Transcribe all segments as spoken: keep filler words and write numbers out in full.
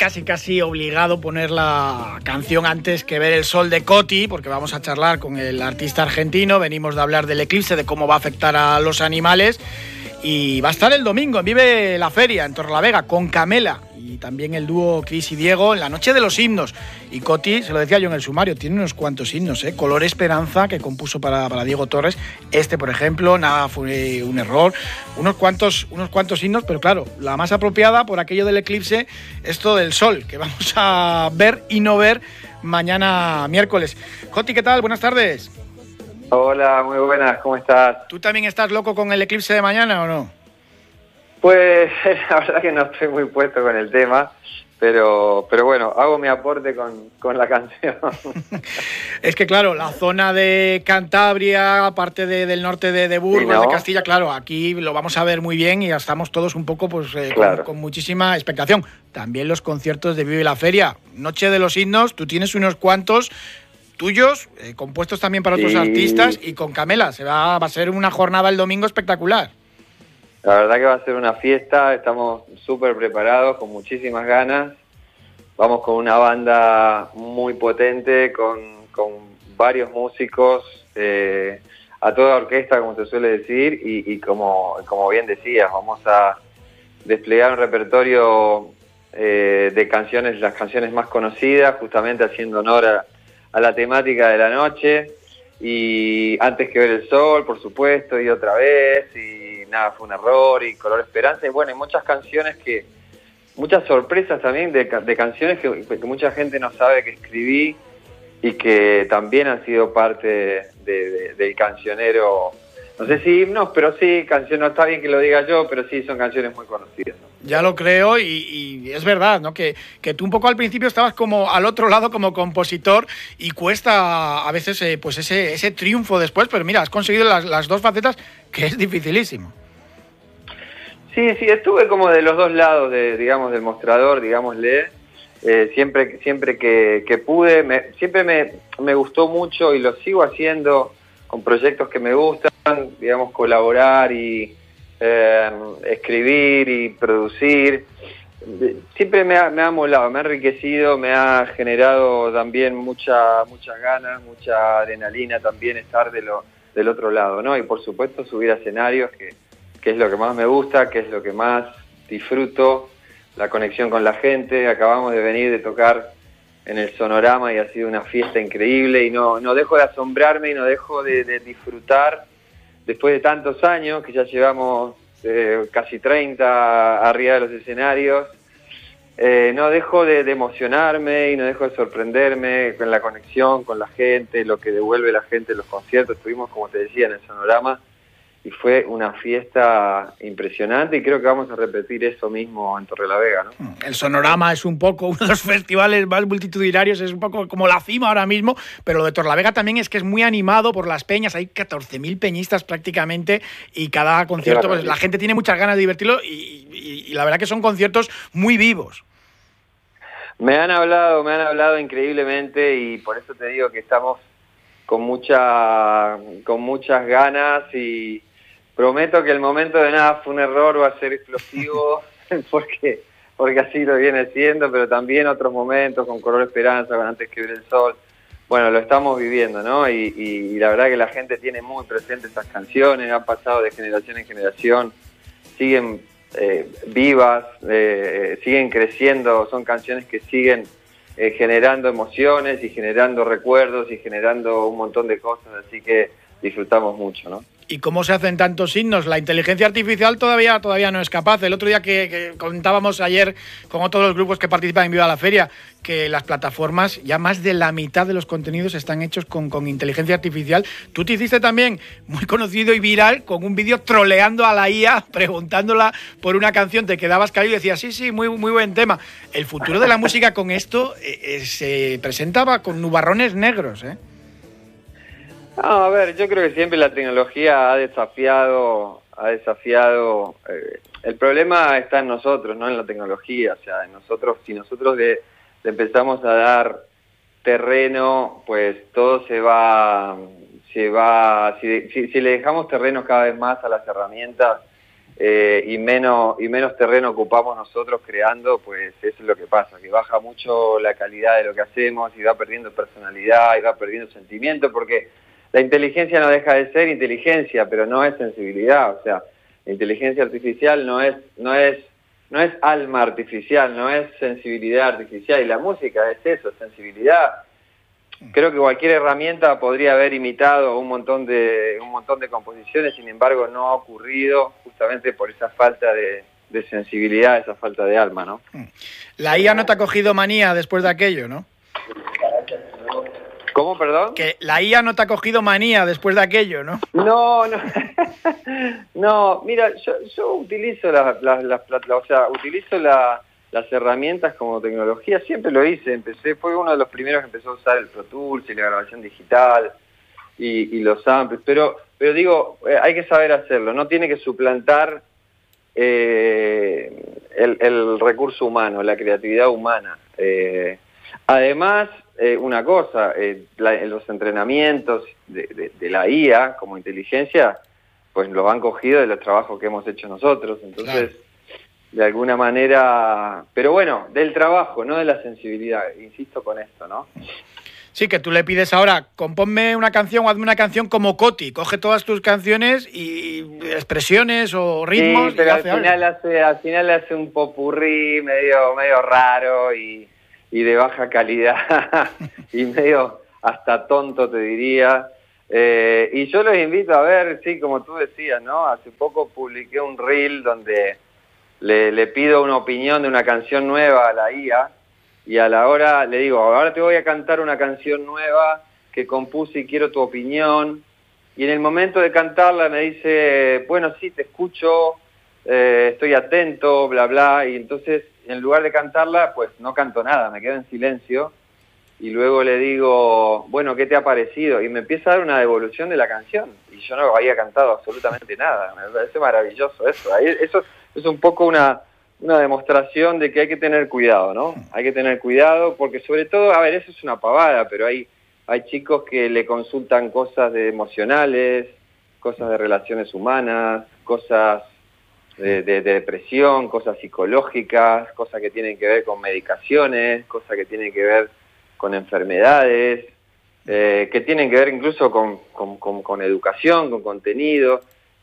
casi casi obligado poner la canción antes que ver el sol de Coti, porque vamos a charlar con el artista argentino, venimos de hablar del eclipse, de cómo va a afectar a los animales, y va a estar el domingo en Vive la Feria, en Torrelavega, con Camela, y también el dúo Cris y Diego en la noche de los himnos. Y Coti, se lo decía yo en el sumario, tiene unos cuantos himnos, ¿eh? Color Esperanza, que compuso para, para Diego Torres, este por ejemplo, Nada fue un error, unos cuantos, unos cuantos himnos, pero claro, la más apropiada por aquello del eclipse, esto del sol, que vamos a ver y no ver mañana miércoles. Coti, ¿qué tal? Buenas tardes. Hola, muy buenas, ¿cómo estás? ¿Tú también estás loco con el eclipse de mañana o no? Pues la verdad que no estoy muy puesto con el tema, pero pero bueno, hago mi aporte con, con la canción. Es que claro, la zona de Cantabria, parte de, del norte de, de Burgos, sí, ¿no? De Castilla, claro, aquí lo vamos a ver muy bien y ya estamos todos un poco pues eh, claro. con, con muchísima expectación. También los conciertos de Vive la Feria, Noche de los Himnos, tú tienes unos cuantos tuyos, eh, compuestos también para otros sí. artistas, y con Camela, se va, va a ser una jornada el domingo espectacular. La verdad que va a ser una fiesta, estamos súper preparados, con muchísimas ganas. Vamos con una banda muy potente, con, con varios músicos, eh, a toda orquesta, como se suele decir, y, y como, como bien decías, vamos a desplegar un repertorio eh, de canciones, las canciones más conocidas, justamente haciendo honor a, a la temática de la noche, y Antes que ver el sol, por supuesto, y Otra vez, y Nada fue un error, y Color Esperanza, y bueno, y muchas canciones que, muchas sorpresas también de, de canciones que, que mucha gente no sabe que escribí, y que también han sido parte de, de, del cancionero, no sé si himnos, pero sí, canciones, no está bien que lo diga yo, pero sí son canciones muy conocidas, ¿no? Ya lo creo, y, y es verdad, ¿no? Que, que tú un poco al principio estabas como al otro lado como compositor, y cuesta a veces eh, pues ese, ese triunfo después, pero mira, has conseguido las, las dos facetas, que es dificilísimo. Sí, sí, estuve como de los dos lados, de, digamos, del mostrador, digámosle, eh, siempre, siempre que, que pude, me, siempre me, me gustó mucho y lo sigo haciendo con proyectos que me gustan, digamos, colaborar y eh, escribir y producir. Siempre me ha, me ha molado, me ha enriquecido, me ha generado también mucha, muchas ganas, mucha adrenalina también estar de lo, del otro lado, ¿no? Y por supuesto subir a escenarios, que que es lo que más me gusta, que es lo que más disfruto, la conexión con la gente. Acabamos de venir de tocar en el Sonorama y ha sido una fiesta increíble, y no, no dejo de asombrarme y no dejo de, de disfrutar, después de tantos años, que ya llevamos eh, casi treinta arriba de los escenarios, eh, no dejo de, de emocionarme y no dejo de sorprenderme con la conexión con la gente, lo que devuelve la gente en los conciertos. Estuvimos, como te decía, en el Sonorama, y fue una fiesta impresionante, y creo que vamos a repetir eso mismo en Torrelavega, ¿no? El Sonorama es un poco uno de los festivales más multitudinarios, es un poco como la cima ahora mismo, pero lo de Torrelavega también es que es muy animado por las peñas, hay catorce mil peñistas prácticamente, y cada concierto, pues, la gente tiene muchas ganas de divertirlo, y, y, y la verdad que son conciertos muy vivos. Me han hablado, me han hablado increíblemente, y por eso te digo que estamos con mucha, con muchas ganas, y prometo que el momento de Nada fue un error va a ser explosivo, porque, porque así lo viene siendo, pero también otros momentos con Color Esperanza, con Antes que ver el sol, bueno, lo estamos viviendo, ¿no? Y, y, y la verdad que la gente tiene muy presente estas canciones, han pasado de generación en generación, siguen eh, vivas, eh, siguen creciendo, son canciones que siguen eh, generando emociones y generando recuerdos y generando un montón de cosas, así que disfrutamos mucho, ¿no? ¿Y cómo se hacen tantos himnos? La inteligencia artificial todavía todavía no es capaz. El otro día que, que contábamos ayer con otros los grupos que participan en Viva la Feria, que las plataformas, ya más de la mitad de los contenidos están hechos con, con inteligencia artificial. Tú te hiciste también muy conocido y viral con un vídeo troleando a la I A, preguntándola por una canción, te quedabas callado y decías, sí, sí, muy, muy buen tema. El futuro de la música con esto eh, eh, se presentaba con nubarrones negros, ¿eh? No, a ver, yo creo que siempre la tecnología ha desafiado, ha desafiado, eh, el problema está en nosotros, no en la tecnología, o sea, en nosotros, si nosotros le, le empezamos a dar terreno, pues todo se va, se va, si, si, si le dejamos terreno cada vez más a las herramientas, eh, y menos y menos terreno ocupamos nosotros creando, pues eso es lo que pasa, que baja mucho la calidad de lo que hacemos y va perdiendo personalidad y va perdiendo sentimiento, porque la inteligencia no deja de ser inteligencia, pero no es sensibilidad. O sea, la inteligencia artificial no es no es no es alma artificial, no es sensibilidad artificial, y la música es eso, sensibilidad. Creo que cualquier herramienta podría haber imitado un montón de un montón de composiciones, sin embargo no ha ocurrido justamente por esa falta de, de sensibilidad, esa falta de alma, ¿no? La I A no te ha cogido manía después de aquello, ¿no? ¿Cómo, perdón? Que la I A no te ha cogido manía después de aquello, ¿no? No, no. No, mira, yo, yo utilizo las, las, las, las, o sea, utilizo la, las herramientas como tecnología, siempre lo hice, empecé, fue uno de los primeros que empezó a usar el Pro Tools y la grabación digital y, y los samples, pero, pero digo, eh, hay que saber hacerlo, no tiene que suplantar eh, el, el recurso humano, la creatividad humana. Eh, además, eh, una cosa, eh, la, los entrenamientos de, de, de la I A como inteligencia, pues los han cogido de los trabajos que hemos hecho nosotros, entonces, claro, de alguna manera, pero bueno, del trabajo, no de la sensibilidad, insisto con esto, ¿no? Sí, que tú le pides ahora, compónme una canción o hazme una canción como Coti, coge todas tus canciones y expresiones o ritmos. Sí, pero y al hace final algo. hace, al final hace un popurrí medio, medio raro y, y de baja calidad y medio hasta tonto, te diría. Eh, y yo los invito a ver, sí, como tú decías, ¿no? Hace poco publiqué un reel donde le, le pido una opinión de una canción nueva a la I A, y a la hora le digo, ahora te voy a cantar una canción nueva que compuse y quiero tu opinión. Y en el momento de cantarla me dice, bueno, sí, te escucho, eh, estoy atento, bla, bla. Y entonces, en lugar de cantarla, pues no canto nada, me quedo en silencio. Y luego le digo, bueno, ¿qué te ha parecido? Y me empieza a dar una devolución de la canción. Y yo no había cantado absolutamente nada. Me parece maravilloso eso. Ahí, eso es un poco una... una demostración de que hay que tener cuidado, ¿no? Hay que tener cuidado porque sobre todo, a ver, eso es una pavada, pero hay, hay chicos que le consultan cosas de emocionales, cosas de relaciones humanas, cosas de, de, de depresión, cosas psicológicas, cosas que tienen que ver con medicaciones, cosas que tienen que ver con enfermedades, eh, que tienen que ver incluso con, con, con, con educación, con contenido,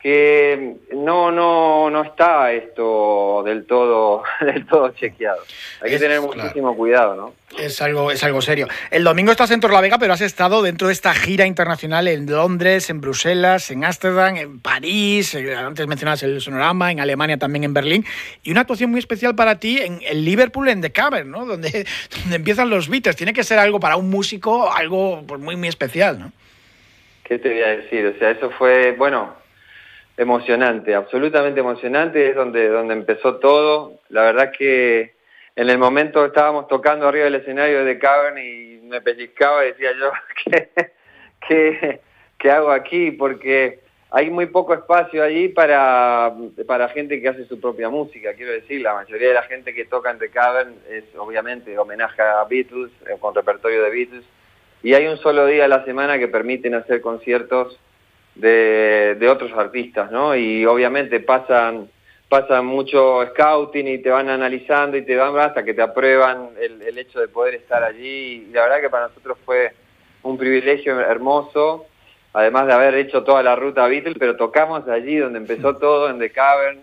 que no no no está esto del todo del todo chequeado. Hay que es, tener muchísimo claro, cuidado, ¿no? Es algo es algo serio. El domingo estás en Torlavega, pero has estado dentro de esta gira internacional en Londres, en Bruselas, en Ámsterdam, en París, antes mencionabas el Sonorama, en Alemania, también en Berlín, y una actuación muy especial para ti en el Liverpool en The Cavern, ¿no? Donde, donde empiezan los Beatles. Tiene que ser algo para un músico, algo pues, muy muy especial, ¿no? ¿Qué te voy a decir? O sea, eso fue, bueno, emocionante, absolutamente emocionante, es donde, donde empezó todo. La verdad que en el momento estábamos tocando arriba del escenario de The Cavern y me pellizcaba y decía yo, ¿qué, qué, qué hago aquí? Porque hay muy poco espacio allí para, para gente que hace su propia música, quiero decir, la mayoría de la gente que toca en The Cavern es obviamente homenaje a Beatles, con repertorio de Beatles, y hay un solo día a la semana que permiten hacer conciertos De, de otros artistas, ¿no? Y obviamente pasan pasan mucho scouting y te van analizando y te van hasta que te aprueban el, el hecho de poder estar allí. Y la verdad que para nosotros fue un privilegio hermoso, además de haber hecho toda la ruta Beatles, pero tocamos allí donde empezó todo, en The Cavern.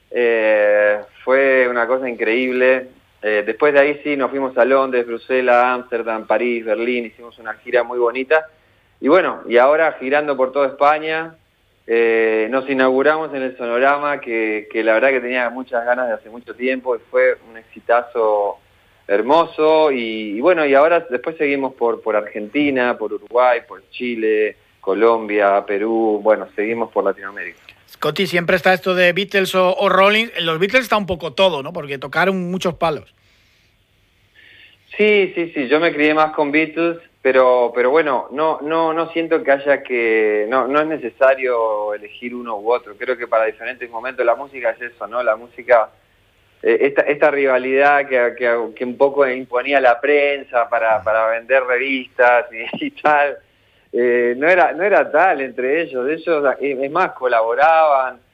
Eh, fue una cosa increíble. Eh, después de ahí sí nos fuimos a Londres, Bruselas, Ámsterdam, París, Berlín, hicimos una gira muy bonita. Y bueno, y ahora girando por toda España, eh, nos inauguramos en el Sonorama, que, que la verdad que tenía muchas ganas de hace mucho tiempo, y fue un exitazo hermoso, y, y bueno, y ahora después seguimos por, por Argentina, por Uruguay, por Chile, Colombia, Perú, bueno, seguimos por Latinoamérica. Scotty, siempre está esto de Beatles o, o Rolling, en los Beatles está un poco todo, ¿no? Porque tocaron muchos palos. Sí, sí, sí, yo me crié más con Beatles, pero pero bueno, no no no siento que haya que no no es necesario elegir uno u otro. Creo que para diferentes momentos la música es eso, ¿no? La música, eh, esta esta rivalidad que, que que un poco imponía la prensa para para vender revistas y, y tal, eh, no era no era tal entre ellos. Ellos es más colaboraban.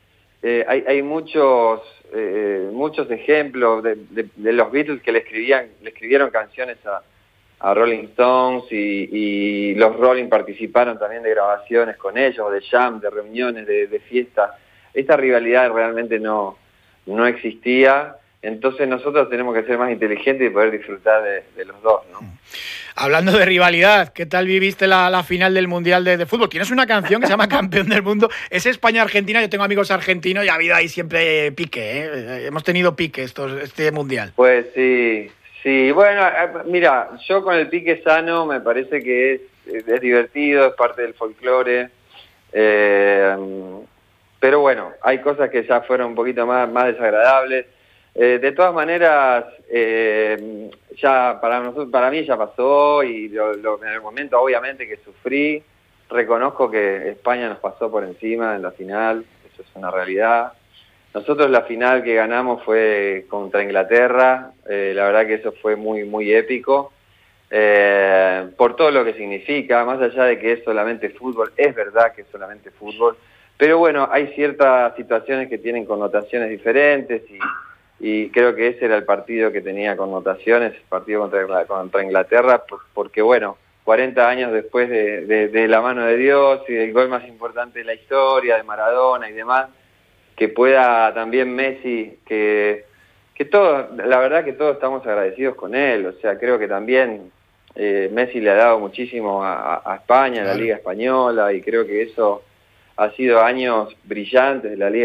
eh, hay, hay muchos eh, muchos ejemplos de, de, de los Beatles que le escribían le escribieron canciones a, a Rolling Stones y, y los Rolling participaron también de grabaciones con ellos, de jam, de reuniones, de, de fiestas. Esta rivalidad realmente no, no existía, entonces nosotros tenemos que ser más inteligentes y poder disfrutar de, de los dos, ¿no? Hablando de rivalidad, ¿qué tal viviste la, la final del Mundial de, de Fútbol? Tienes una canción que se llama Campeón del Mundo. Es España-Argentina, yo tengo amigos argentinos y ha habido ahí siempre pique, ¿eh? Hemos tenido pique estos, este Mundial. Pues sí, sí. Bueno, mira, yo con el pique sano me parece que es, es divertido, es parte del folclore. Eh, pero bueno, hay cosas que ya fueron un poquito más, más desagradables. Eh, de todas maneras, eh, ya para nosotros, para mí ya pasó y lo, lo, en el momento obviamente que sufrí, reconozco que España nos pasó por encima en la final, eso es una realidad. Nosotros la final que ganamos fue contra Inglaterra, eh, la verdad que eso fue muy muy épico, eh, por todo lo que significa, más allá de que es solamente fútbol, es verdad que es solamente fútbol, pero bueno, hay ciertas situaciones que tienen connotaciones diferentes y y creo que ese era el partido que tenía connotaciones, el partido contra, contra Inglaterra, porque bueno, cuarenta años después de, de, de la mano de Dios y del gol más importante de la historia, de Maradona y demás, que pueda también Messi, que, que todos, la verdad que todos estamos agradecidos con él, o sea, creo que también eh, Messi le ha dado muchísimo a, a España, a la Liga Española, y creo que eso ha sido años brillantes de la Liga